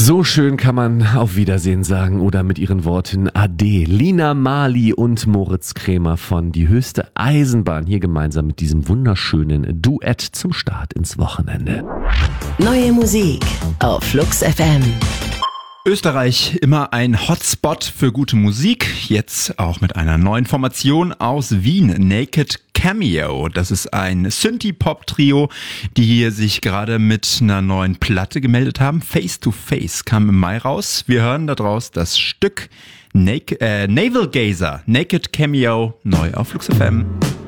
So schön kann man auf Wiedersehen sagen oder mit ihren Worten Ade. Lina Marley und Moritz Krämer von Die höchste Eisenbahn hier gemeinsam mit diesem wunderschönen Duett zum Start ins Wochenende. Neue Musik auf Flux FM. Österreich immer ein Hotspot für gute Musik, jetzt auch mit einer neuen Formation aus Wien, Naked Cameo. Das ist ein Synthie-Pop-Trio, die hier sich gerade mit einer neuen Platte gemeldet haben. Face to Face kam im Mai raus. Wir hören daraus das Stück Navel Gazer, Naked Cameo, neu auf Flux FM.